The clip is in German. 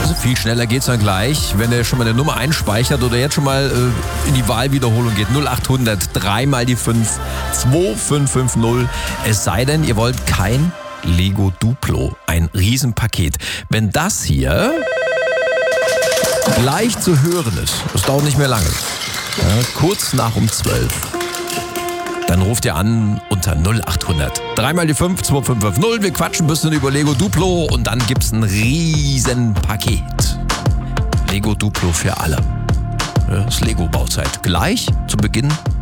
Viel schneller geht's dann gleich, wenn ihr schon mal eine Nummer einspeichert oder jetzt schon mal in die Wahlwiederholung geht. 0800 3 mal die 5 2550. Es sei denn, ihr wollt kein Lego Duplo, ein Riesenpaket. Wenn das hier gleich zu hören ist, das dauert nicht mehr lange, ja, kurz nach um 12, dann ruft ihr an unter 0800 3 mal die 5 2550. Wir quatschen ein bisschen über Lego Duplo und dann gibt's ein Riesenpaket. Lego Duplo für alle. Das Lego Bauzeit gleich zu Beginn